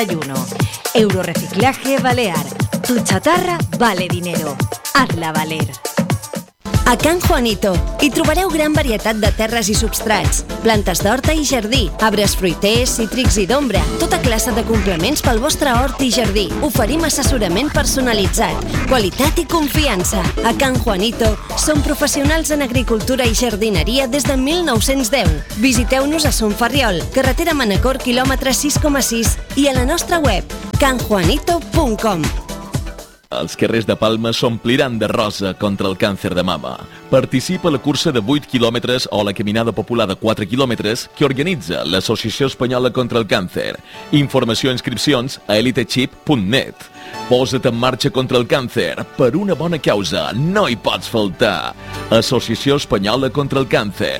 Euroreciclaje Balear. Tu chatarra vale dinero. Hazla valer. A Can Juanito hi trobareu gran varietat de terres i substrats, plantes d'horta i jardí, arbres fruiters, cítrics i d'ombra, tota classe de complements pel vostre hort i jardí. Oferim assessorament personalitzat, qualitat i confiança. A Can Juanito som professionals en agricultura i jardineria des de 1910. Visiteu-nos a Son Ferriol, carretera Manacor, quilòmetre 6,6 i a la nostra web canjuanito.com. Els carrers de Palma s'ompliran de rosa contra el càncer de mama. Participa a la cursa de 8 quilòmetres o la caminada popular de 4 quilòmetres que organitza l'Associació Espanyola contra el Càncer. Informació i inscripcions a elitechip.net. Posa't en marxa contra el càncer per una bona causa. No hi pots faltar. Associació Espanyola contra el Càncer.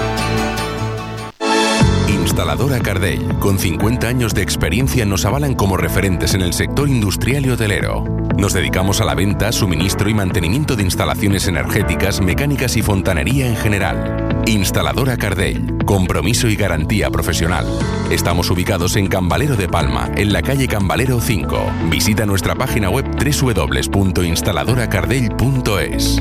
Instaladora Cardell, con 50 años de experiencia, nos avalan como referentes en el sector industrial y hotelero. Nos dedicamos a la venta, suministro y mantenimiento de instalaciones energéticas, mecánicas y fontanería en general. Instaladora Cardell, compromiso y garantía profesional. Estamos ubicados en Can Valero de Palma, en la calle Can Valero 5. Visita nuestra página web www.instaladoracardell.es.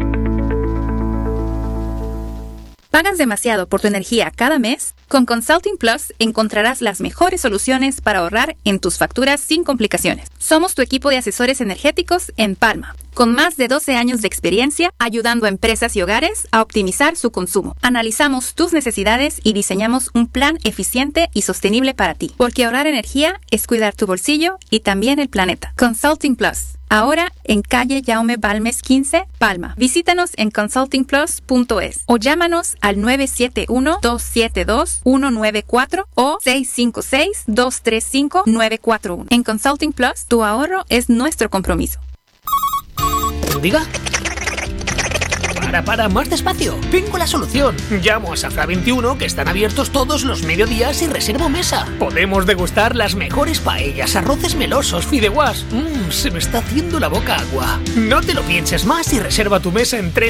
¿Pagas demasiado por tu energía cada mes? Con Consulting Plus encontrarás las mejores soluciones para ahorrar en tus facturas sin complicaciones. Somos tu equipo de asesores energéticos en Palma, con más de 12 años de experiencia ayudando a empresas y hogares a optimizar su consumo. Analizamos tus necesidades y diseñamos un plan eficiente y sostenible para ti, porque ahorrar energía es cuidar tu bolsillo y también el planeta. Consulting Plus. Ahora en calle Jaume Balmes 15, Palma. Visítanos en consultingplus.es o llámanos al 971-272-194 o 656-235-941. En Consulting Plus, tu ahorro es nuestro compromiso. ¿Diga? Para, más despacio. Tengo la solución. Llamo a Safra 21, que están abiertos todos los mediodías, y reservo mesa. Podemos degustar las mejores paellas, arroces melosos, fideuás. Se me está haciendo la boca agua. No te lo pienses más y reserva tu mesa en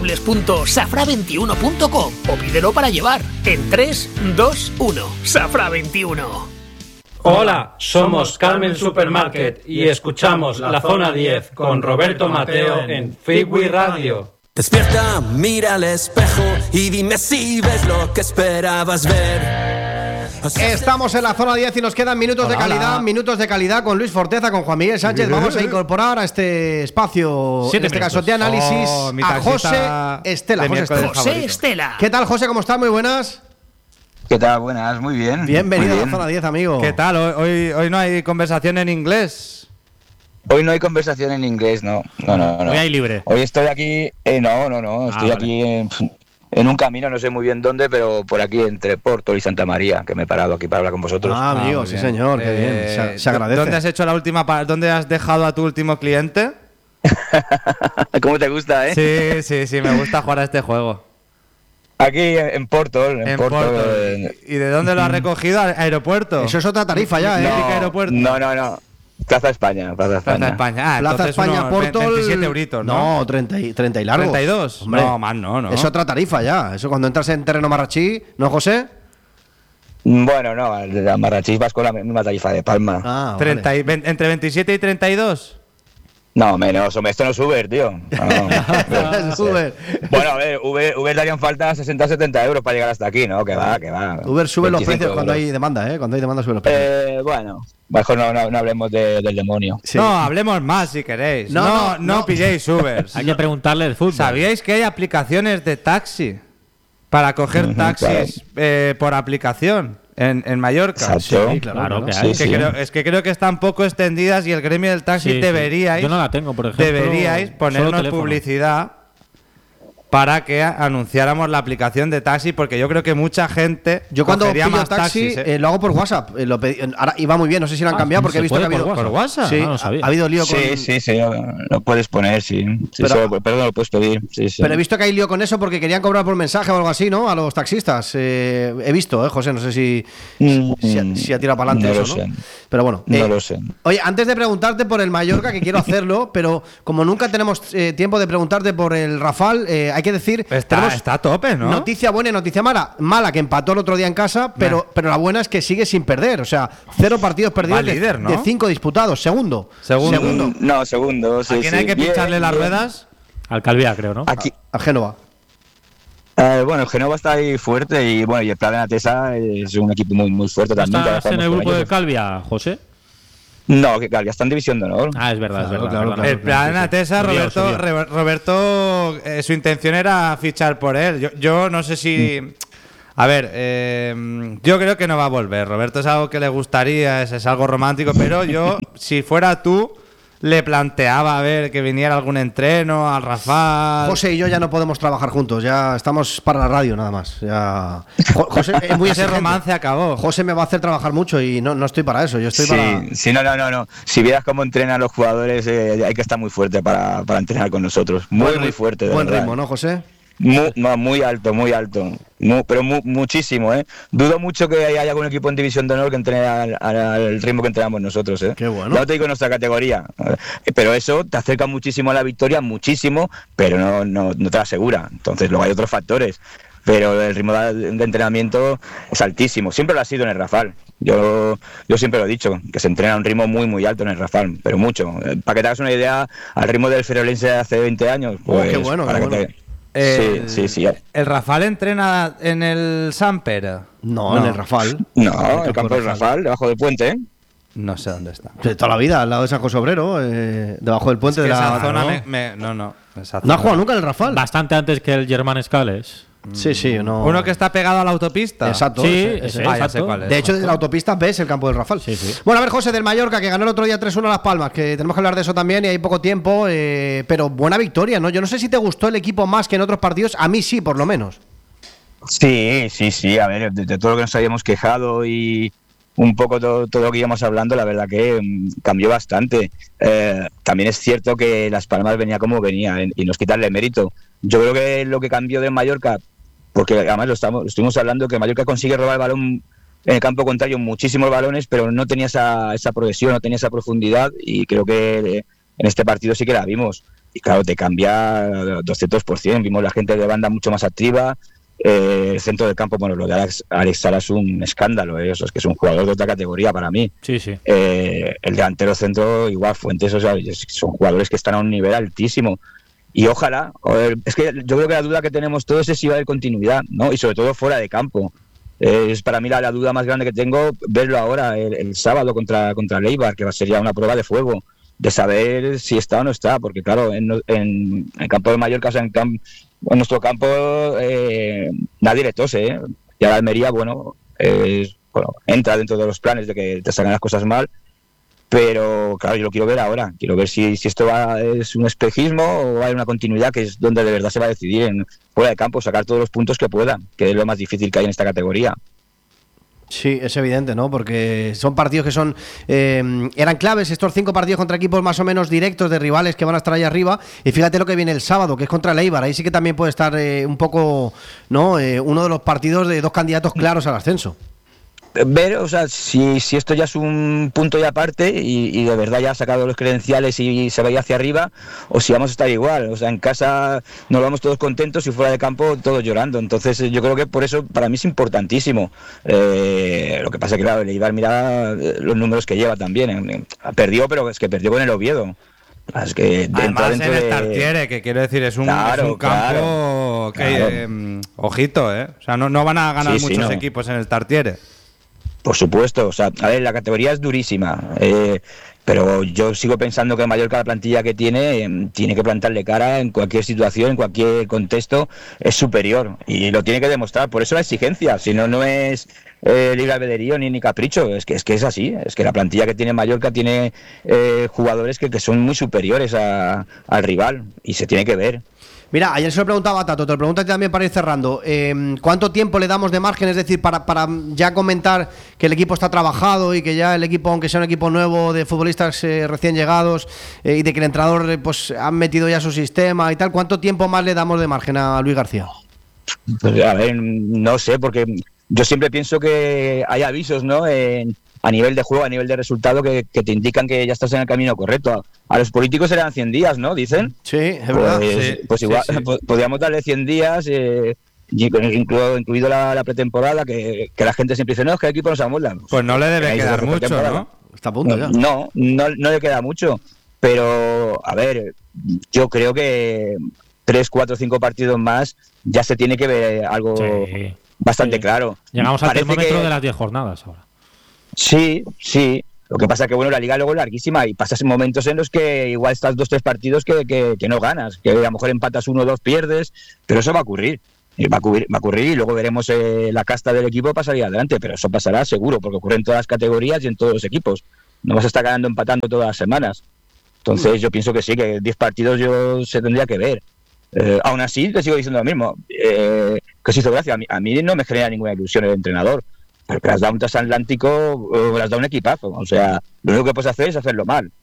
www.safra21.com o pídelo para llevar en 3, 2, 1. Safra 21. Hola, somos Carmen Supermarket y escuchamos La Zona 10 con Roberto Mateo en Freeway Radio. Despierta, mira al espejo y dime si ves lo que esperabas ver. Estamos en la zona 10 y nos quedan minutos de calidad con Luis Forteza, con Juan Miguel Sánchez. Vamos a incorporar a este espacio, en este caso de análisis, a José Estela. José Estela. ¿Qué tal, José? ¿Cómo estás? Muy buenas. ¿Qué tal? Buenas, muy bien. Bienvenido a la zona 10, amigo. ¿Qué tal? Hoy no hay conversación en inglés. Hoy no hay conversación en inglés, no. Hoy hay libre. Hoy estoy aquí, estoy aquí en un camino, no sé muy bien dónde, pero por aquí entre Porto y Santa María, que me he parado aquí para hablar con vosotros. Amigo, sí señor, qué bien, se agradece. ¿Dónde has hecho dónde has dejado a tu último cliente? ¿Cómo te gusta, Sí, me gusta jugar a este juego. Aquí en Porto. En Porto. ¿Y de dónde lo has recogido? ¿Aeropuerto? Eso es otra tarifa ya, Aeropuerto. No. Plaza España. Plaza España, Porto. 27 euritos, ¿no? No, 30 y largos. 32. Hombre, no, más no. Es otra tarifa ya. Eso cuando entras en terreno marrachí, ¿no, José? Bueno, no, la marrachí vas con la misma tarifa de Palma. Vale. ¿Entre 27 y 32? No, menos, esto no es Uber, tío. No. Es Uber. Bueno, a ver, Uber darían falta 60-70 euros para llegar hasta aquí, ¿no? Que va. Uber sube los precios cuando hay demanda, Cuando hay demanda sube los precios. Bueno, mejor no hablemos del demonio. Sí. No, hablemos más si queréis. No pilléis Ubers. Hay que preguntarle el fútbol. ¿Sabíais que hay aplicaciones de taxi para coger taxis por aplicación? En Mallorca. Exacto. Sí, claro que hay. Es que creo que están poco extendidas y el gremio del taxi deberíais. Yo no la tengo, por ejemplo. Deberíais ponernos publicidad para que anunciáramos la aplicación de taxi, porque yo creo que mucha gente. Yo cuando pillo más taxi taxis, lo hago por WhatsApp. Ahora iba muy bien, no sé si lo han cambiado porque he visto que ha habido. ¿Por WhatsApp? Sí, no sabía. Ha habido lío con. Sí, lo puedes poner, sí. Pero no lo puedes pedir. Sí. Pero he visto que hay lío con eso porque querían cobrar por mensaje o algo así, ¿no? A los taxistas. He visto, José, no sé si ha tirado para adelante eso, ¿no? Pero bueno. No lo sé. Oye, antes de preguntarte por el Mallorca, que quiero hacerlo, pero como nunca tenemos tiempo de preguntarte por el Rafal, hay hay que decir, está a tope, ¿no? Noticia buena y noticia mala. Mala que empató el otro día en casa, pero la buena es que sigue sin perder. O sea, 0 partidos perdidos líder, ¿no? de 5 disputados. Segundo. No, segundo. Sí, ¿A quién hay que picharle las ruedas? Al Calvia, creo, ¿no? A Génova. Bueno, el Génova está ahí fuerte y bueno, y el Pradena Tesa es un equipo muy, muy fuerte también. ¿Estás en el grupo de Calvia, José? No, que Calvia está en División de Honor. Es verdad, Claro. El Pradena Tesa, Roberto, su intención era fichar por él. Yo no sé si... A ver, yo creo que no va a volver. Roberto es algo que le gustaría, es algo romántico, pero yo, si fuera tú, le planteaba a ver que viniera algún entreno al Rafal. José y yo ya no podemos trabajar juntos, ya estamos para la radio nada más. Ya. José es muy ese romance acabó. José me va a hacer trabajar mucho y no estoy para eso, yo estoy para... Sí, no. Si vieras cómo entrenan los jugadores, hay que estar muy fuerte para entrenar con nosotros. Muy fuerte, de buen verdad. ritmo, ¿no, José? Muy alto. Pero muchísimo, ¿eh? Dudo mucho que haya algún equipo en División de Honor que entrene al ritmo que entrenamos nosotros, ¿eh? Qué bueno. No te digo nuestra categoría, pero eso te acerca muchísimo a la victoria, muchísimo, pero no te la asegura. Entonces luego hay otros factores, pero el ritmo de entrenamiento es altísimo. Siempre lo ha sido en el Rafal. Yo siempre lo he dicho, que se entrena a un ritmo muy, muy alto en el Rafal, pero mucho. Para que te hagas una idea, al ritmo del Ferrolense de hace 20 años, pues... qué bueno, para qué que bueno. Sí. ¿El Rafal entrena en el Samper? No, en el Rafal. No, en el campo del Rafal, debajo del puente, ¿eh? No sé dónde está. De toda la vida, al lado de San José Obrero, debajo del puente de la... Esa zona ¿No has jugado nunca en el Rafal? Bastante antes que el Germán Escales. Sí, no. Uno que está pegado a la autopista. Exacto. Sí, ese. exacto. Ya sé cuál es. De hecho, desde la autopista ves el campo del Rafal. Sí. Bueno, a ver, José, del Mallorca, que ganó el otro día 3-1 a Las Palmas, que tenemos que hablar de eso también y hay poco tiempo, pero buena victoria, ¿no? Yo no sé si te gustó el equipo más que en otros partidos, a mí sí, por lo menos. Sí, a ver, de todo lo que nos habíamos quejado y un poco todo lo que íbamos hablando, la verdad que cambió bastante. También es cierto que Las Palmas venía como venía y no es quitarle mérito. Yo creo que lo que cambió del Mallorca, porque además lo estuvimos hablando, que Mallorca consigue robar el balón en el campo contrario muchísimos balones, pero no tenía esa progresión, no tenía esa profundidad, y creo que en este partido sí que la vimos. Y claro, te cambia 200%, vimos la gente de banda mucho más activa, el centro del campo, bueno, lo de Alex Sala es un escándalo, eso es que es un jugador de otra categoría para mí. Sí. El delantero centro, igual Fuentes, o sea, son jugadores que están a un nivel altísimo. Y ojalá, es que yo creo que la duda que tenemos todos es si va a haber continuidad, ¿no? Y sobre todo fuera de campo. Es para mí la duda más grande que tengo, verlo ahora el sábado contra Leibar, que sería una prueba de fuego, de saber si está o no está, porque claro, en el campo de Mallorca, o sea, en nuestro campo nadie le tose, ¿eh? Y a la Almería, bueno, entra dentro de los planes de que te salgan las cosas mal. Pero claro, yo lo quiero ver ahora. Quiero ver si esto es un espejismo o hay una continuidad, que es donde de verdad se va a decidir, en fuera de campo, sacar todos los puntos que pueda, que es lo más difícil que hay en esta categoría. Sí, es evidente, ¿no? Porque son partidos que son eran claves, estos 5 partidos contra equipos más o menos directos de rivales que van a estar ahí arriba. Y fíjate lo que viene el sábado, que es contra el Eibar. Ahí sí que también puede estar un poco, ¿no? Uno de los partidos de 2 candidatos claros al ascenso. Ver, o sea, si esto ya es un punto y aparte y de verdad ya ha sacado los credenciales y se vaya hacia arriba, o si vamos a estar igual. O sea, en casa nos vamos todos contentos y fuera de campo todos llorando. Entonces yo creo que por eso para mí es importantísimo. Lo que pasa es que claro, el Eibar, mira los números que lleva también. Perdió, pero es que perdió con el Oviedo. Es que además en el Tartiere, que quiero decir, es un campo que ojito, o sea, no van a ganar muchos equipos en el Tartiere. Por supuesto, o sea, a ver, la categoría es durísima, pero yo sigo pensando que Mallorca, la plantilla que tiene que plantarle cara en cualquier situación, en cualquier contexto, es superior y lo tiene que demostrar. Por eso la exigencia, si no es libre albedrío ni capricho, es que es así, es que la plantilla que tiene Mallorca tiene jugadores que son muy superiores al rival y se tiene que ver. Mira, ayer se lo preguntaba a Tato, te lo pregunto a ti también para ir cerrando. ¿Cuánto tiempo le damos de margen? Es decir, para ya comentar que el equipo está trabajado y que ya el equipo, aunque sea un equipo nuevo de futbolistas recién llegados y de que el entrenador pues han metido ya su sistema y tal, ¿cuánto tiempo más le damos de margen a Luis García? Pues, a ver, no sé, porque yo siempre pienso que hay avisos, ¿no? a nivel de juego, a nivel de resultado, que te indican que ya estás en el camino correcto. A los políticos serán 100 días, ¿no? Dicen. Sí, es verdad. Pues igual, podríamos darle 100 días, incluido la pretemporada, que la gente siempre dice, no, es que el equipo no se amolda. Pues no le debe quedar mucho, ¿no? Está a punto ya. No le queda mucho. Pero, a ver, yo creo que 3, 4, 5 partidos más ya se tiene que ver algo bastante claro. Llegamos al termómetro de las 10 jornadas ahora. Sí. Lo que pasa es que, bueno, la liga luego es larguísima y pasas momentos en los que igual estás 2, 3 partidos que no ganas, que a lo mejor empatas 1 o 2, pierdes, pero eso va a ocurrir. Va a ocurrir y luego veremos la casta del equipo para salir adelante, pero eso pasará seguro, porque ocurre en todas las categorías y en todos los equipos. No vas a estar ganando, empatando todas las semanas. Entonces yo pienso que sí, que 10 partidos se tendría que ver. Aún así, te sigo diciendo lo mismo, que se hizo gracia. A mí no me genera ninguna ilusión el entrenador, porque le has dado un transatlántico, le has dado un equipazo. O sea, lo único que puedes hacer es hacerlo mal.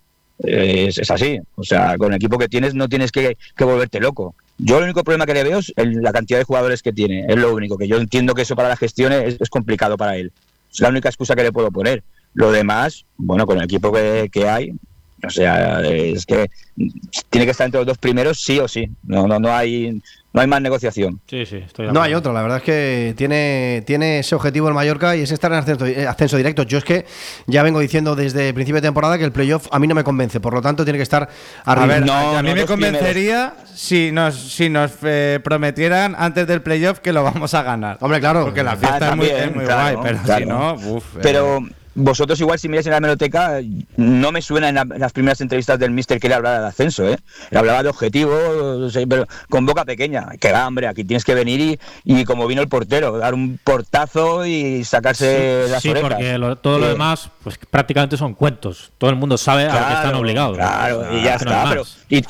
Es así. O sea, con el equipo que tienes no tienes que volverte loco. Yo el único problema que le veo es la cantidad de jugadores que tiene. Es lo único, que yo entiendo que eso para la gestión es complicado para él. Es la única excusa que le puedo poner. Lo demás, bueno, con el equipo que hay, o sea, es que tiene que estar entre los 2 primeros sí o sí. No hay más negociación. Sí, estoy de acuerdo. No hay otra, la verdad es que tiene ese objetivo el Mallorca y es estar en ascenso directo. Yo es que ya vengo diciendo desde el principio de temporada que el playoff a mí no me convence, por lo tanto tiene que estar arriba. A ver, a mí me convencería si nos prometieran antes del playoff que lo vamos a ganar. Hombre, claro. Porque la fiesta es muy guay, pero claro. Si no, Pero vosotros igual, si miráis en la hemeroteca, no me suena en las primeras entrevistas del míster que le hablaba de ascenso, ¿eh? Le hablaba de objetivo, pero con boca pequeña. Que va, hombre, aquí tienes que venir y como vino el portero, dar un portazo y sacarse las orejas. Sí, porque todo lo demás, pues prácticamente son cuentos. Todo el mundo sabe a lo que están obligados. Claro, y ya está. Pero,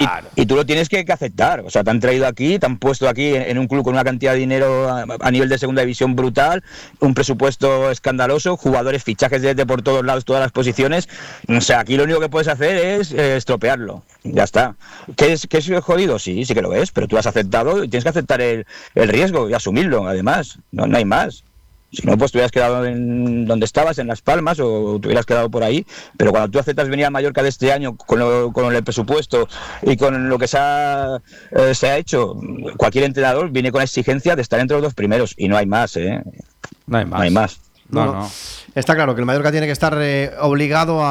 y tú lo tienes que aceptar. O sea, te han traído aquí, te han puesto aquí en un club con una cantidad de dinero a nivel de segunda división brutal, un presupuesto escandaloso, jugadores, fichajes de por todos lados, todas las posiciones. O sea, aquí lo único que puedes hacer es estropearlo. Ya está. ¿Que es jodido? Sí que lo es, pero tú has aceptado y tienes que aceptar el riesgo y asumirlo, además. No hay más. Si no, pues te hubieras quedado en donde estabas, en Las Palmas, o te hubieras quedado por ahí. Pero cuando tú aceptas venir a Mallorca de este año con el presupuesto y con lo que se ha hecho, cualquier entrenador viene con la exigencia de estar entre los 2 primeros. Y no hay más, ¿eh? No hay más. No. Está claro que el Mallorca tiene que estar obligado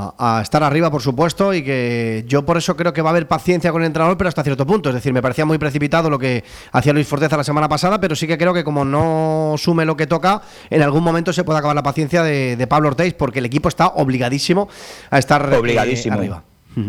a estar arriba, por supuesto, y que yo por eso creo que va a haber paciencia con el entrenador, pero hasta cierto punto. Es decir, me parecía muy precipitado lo que hacía Luis Forteza la semana pasada, pero sí que creo que como no sume lo que toca, en algún momento se puede acabar la paciencia de Pablo Ortiz, porque el equipo está obligadísimo a estar arriba.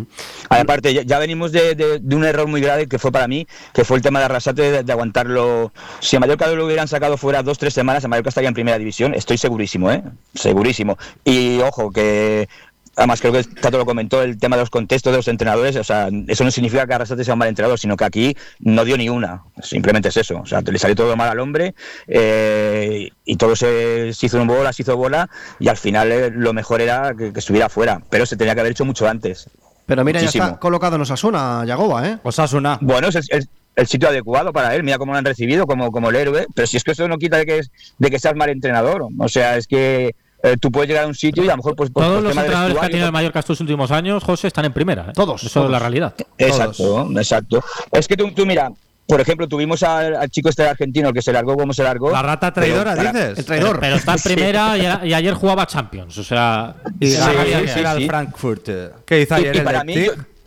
Aparte, ya venimos de un error muy grave que fue para mí, que fue el tema de Arrasate, de aguantarlo. Si a Mallorca lo hubieran sacado fuera 2 o 3 semanas, a Mallorca estaría en primera división, estoy segurísimo, segurísimo. Y ojo, que además creo que Tato lo comentó, el tema de los contextos de los entrenadores. O sea, eso no significa que Arrasate sea un mal entrenador, sino que aquí no dio ni una, simplemente es eso. O sea, le salió todo mal al hombre, y todo se hizo bola, y al final lo mejor era que estuviera fuera, pero se tenía que haber hecho mucho antes. Pero mira, muchísimo. Ya está colocado en Osasuna, Yagoba, ¿eh? Osasuna. Bueno, es el sitio adecuado para él. Mira cómo lo han recibido, como el héroe. Pero si es que eso no quita de que seas mal entrenador. O sea, es que tú puedes llegar a un sitio y a lo mejor pues todos los entrenadores que ha tenido el Mallorca estos últimos años, José, están en primera, ¿eh? Todos. Eso es la realidad. Exacto. Es que tú mira, por ejemplo, tuvimos al chico este argentino que se largó como se largó. La rata traidora, dices. El traidor. Pero está en primera y ayer jugaba Champions. O sea, era el Frankfurt. ¿Qué hizo ayer? Y para mí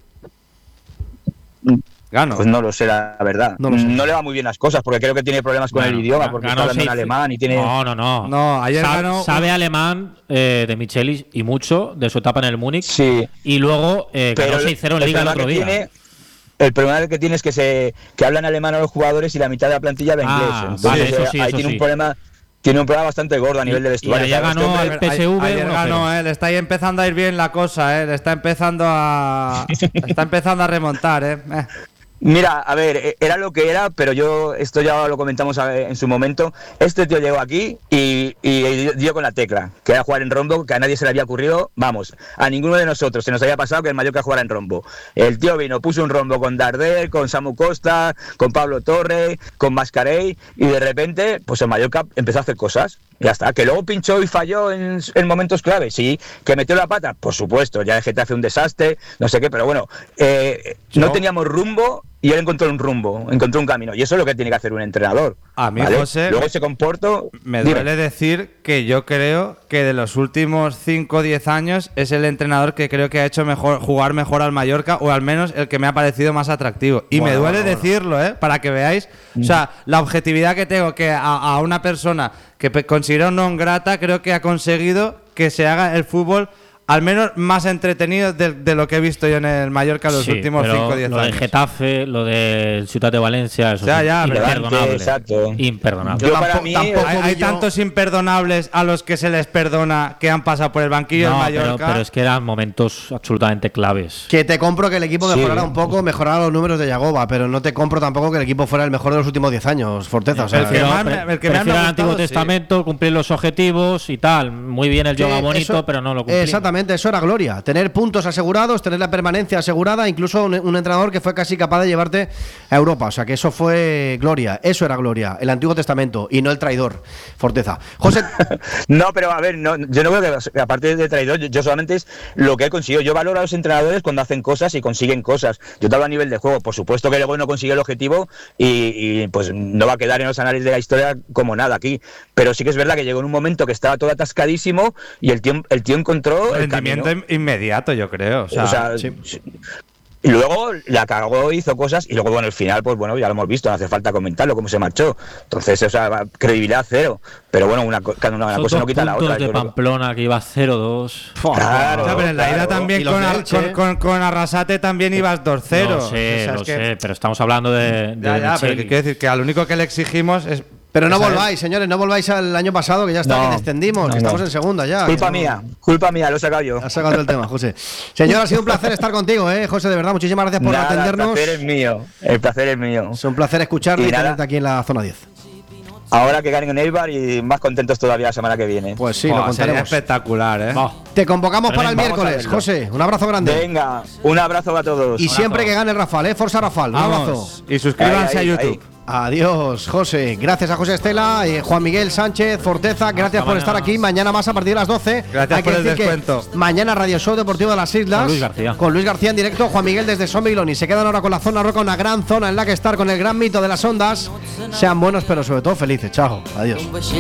Gano. Pues no lo sé, la verdad. No le va muy bien las cosas, porque creo que tiene problemas con el idioma, porque está hablando en alemán y tiene... No, ayer sabe alemán de Michelis y mucho de su etapa en el Múnich. Sí. Y luego ganó 6-0 en Liga el otro día. El problema que tiene es que hablan alemán a los jugadores y la mitad de la plantilla habla inglés. Entonces, vale, eso sí, ahí tiene un problema. Tiene un problema bastante gordo a nivel de vestuario. Y ayer ganó el PSV. Ayer ganó, le está ahí empezando a ir bien la cosa, le está empezando a remontar, Mira, a ver, era lo que era, pero esto ya lo comentamos en su momento. Este tío llegó aquí y dio con la tecla, que era jugar en rombo, que a nadie se le había ocurrido, vamos, a ninguno de nosotros se nos había pasado que el Mallorca jugara en rombo. El tío vino, puso un rombo con Darder, con Samu Costa, con Pablo Torre, con Mascarell, y de repente, pues el Mallorca empezó a hacer cosas. Ya está. Que luego pinchó y falló en momentos clave, sí. Que metió la pata, por supuesto. Ya el Getafe un desastre, no sé qué, pero bueno, no teníamos rumbo y él encontró un rumbo, encontró un camino. Y eso es lo que tiene que hacer un entrenador. A mí, ¿vale? José, luego se comportó. Me duele decir que yo creo que de los últimos 5 o 10 años es el entrenador que creo que ha hecho jugar mejor al Mallorca, o al menos el que me ha parecido más atractivo. Y me duele decirlo, para que veáis, o sea, la objetividad que tengo, que a una persona que considero non grata, creo que ha conseguido que se haga el fútbol al menos más entretenido de lo que he visto yo en el Mallorca los últimos 5 o 10 años. Lo del Getafe, lo del Ciutat de Valencia, eso es imperdonable. Exacto. Imperdonable. Hay tantos imperdonables a los que se les perdona que han pasado por el banquillo del Mallorca. Pero es que eran momentos absolutamente claves. Que te compro que el equipo mejorara un poco, mejorara los números de Yagoba, pero no te compro tampoco que el equipo fuera el mejor de los últimos 10 años, Forteza. O sea, prefiero el Antiguo Testamento, cumplir los objetivos y tal. Muy bien el yoga bonito, pero no lo cumplí. Exactamente. Eso era gloria, tener puntos asegurados, tener la permanencia asegurada, incluso un entrenador que fue casi capaz de llevarte a Europa, o sea que eso fue gloria, eso era gloria, el Antiguo Testamento y no el traidor, Forteza. José. No, pero a ver, yo no creo que aparte de traidor, yo solamente es lo que he conseguido. Yo valoro a los entrenadores cuando hacen cosas y consiguen cosas. Yo te hablo a nivel de juego, por supuesto que luego no consigue el objetivo y pues no va a quedar en los análisis de la historia como nada aquí, pero sí que es verdad que llegó en un momento que estaba todo atascadísimo y el tío encontró el rendimiento inmediato, yo creo. O sea, sí. Y luego la cagó, hizo cosas y luego, bueno, al final, pues bueno, ya lo hemos visto, no hace falta comentarlo, cómo se marchó. Entonces, o sea, credibilidad cero. Pero bueno, una cosa no quita la otra. De Pamplona, que iba 0-2. Claro, pero en la ida también con Arrasate también ibas 2-0. Lo sé, pero estamos hablando de pero quiero decir que al único que le exigimos es... Pero no volváis, señores, no volváis al año pasado, que ya está, que descendimos, que estamos en segunda ya. Culpa mía, lo he sacado yo. Has sacado el tema, José. Señor, ha sido un placer estar contigo, José, de verdad, muchísimas gracias por atendernos. El placer es mío. Es un placer escucharle y tenerte aquí en la zona 10. Ahora que ganen en Eibar y más contentos todavía la semana que viene. Pues sí, lo contaremos. Espectacular, Te convocamos para el miércoles, José. Un abrazo grande. Venga, un abrazo a todos. Y siempre que gane Rafal, Forza Rafal. Un abrazo. Y suscríbanse a YouTube. Adiós, José. Gracias a José Estela, Juan Miguel Sánchez, Forteza. Gracias por estar aquí. Mañana más a partir de las 12. Gracias por el descuento. Mañana Radio Show Deportivo de las Islas. Con Luis García en directo. Juan Miguel desde Sombilón. Y se quedan ahora con la Zona Roca, una gran zona en la que estar con el gran mito de las ondas. Sean buenos, pero sobre todo felices. Chao. Adiós.